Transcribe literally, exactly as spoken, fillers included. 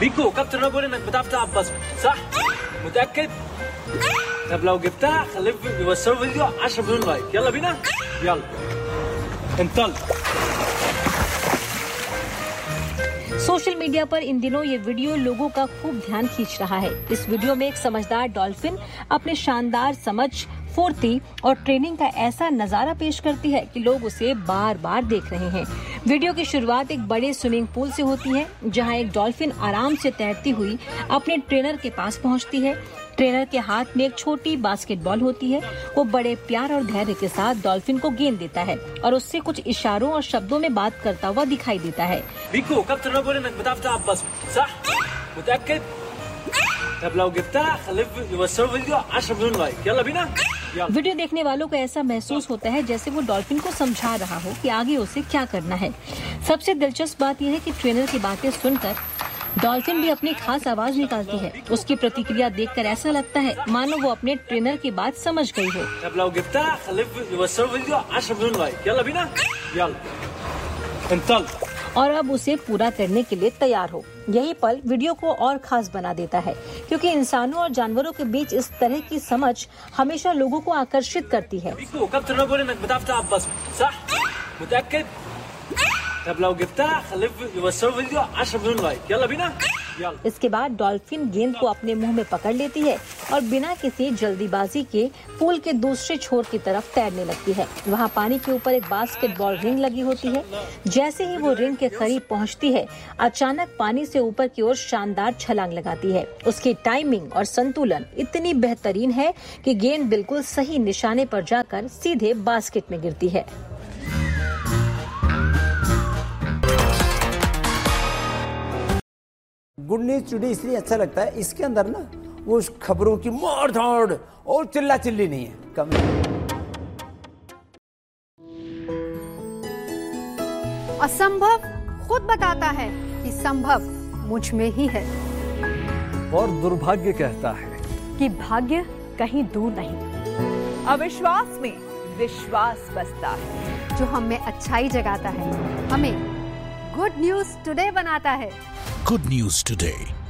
بيكو كابتن انا بقول انك بتعرف تلعب باسكت صح؟ متأكد؟ طب لو جبتها خليه يوصلوا فيديو عشرة مليون لايك. يلا بينا؟ يلا انطلق. Social media पर इन दिनों ये वीडियो लोगों का खूब ध्यान खींच रहा है। इस वीडियो में एक समझदार डॉल्फिन अपने शानदार समझ, फुर्ती और ट्रेनिंग का ऐसा नजारा पेश करती है कि लोग उसे बार बार देख रहे हैं। वीडियो की शुरुआत एक बड़े स्विमिंग पूल से होती है, जहां एक डॉल्फिन आराम से तैरती हुई अपने ट्रेनर के पास पहुंचती है। ट्रेनर के हाथ में एक छोटी बास्केटबॉल होती है। वो बड़े प्यार और धैर्य के साथ डॉल्फिन को गेंद देता है और उससे कुछ इशारों और शब्दों में बात करता हुआ दिखाई देता है। بيكو كابتن انا بقول انك بتعرف تلعب باسكت صح؟ متأكد؟ طب لو جبتها خليه يوصلوا فيديو عشرة مليون لايك. يلا بينا؟ يلا. वीडियो देखने वालों को ऐसा महसूस होता है जैसे वो डॉल्फिन को समझा रहा हो कि आगे उसे क्या करना है। सबसे दिलचस्प बात यह है कि ट्रेनर की बातें सुनकर डॉल्फिन भी अपनी खास आवाज निकालती है। उसकी प्रतिक्रिया देखकर ऐसा लगता है मानो वो अपने ट्रेनर की बात समझ गई हो। طب لو جبتها خليه يوصلوا فيديو عشرة مليون لايك. يلا بينا؟ يلا انطلق. और अब उसे पूरा करने के लिए तैयार हो। यही पल वीडियो को और खास बना देता है, क्योंकि इंसानों और जानवरों के बीच इस तरह की समझ हमेशा लोगों को आकर्षित करती है। بيكو كابتن انا بقول انك بتعرف تلعب باسكت صح؟ متأكد؟ طب لو جبتها خليه يوصلوا فيديو عشرة مليون لايك. يلا بينا؟ يلا. इसके बाद डॉल्फिन गेंद को अपने मुंह में पकड़ लेती है और बिना किसी जल्दीबाजी के पूल के दूसरे छोर की तरफ तैरने लगती है। वहाँ पानी के ऊपर एक बास्केटबॉल रिंग लगी होती है। जैसे ही वो रिंग के करीब पहुँचती है, अचानक पानी से ऊपर की ओर शानदार छलांग लगाती है। उसकी टाइमिंग और संतुलन इतनी बेहतरीन है कि गेंद बिल्कुल सही निशाने पर जाकर सीधे बास्केट में गिरती है। गुड न्यूज टुडे इसलिए अच्छा लगता है, इसके अंदर ना वो खबरों की मार धाड़ और चिल्ला चिल्ली नहीं है, कम है। असंभव खुद बताता है कि संभव मुझ में ही है, और दुर्भाग्य कहता है कि भाग्य कहीं दूर नहीं। अविश्वास में विश्वास बसता है, जो हमें अच्छाई जगाता है, हमें गुड न्यूज टुडे बनाता है। Good News Today.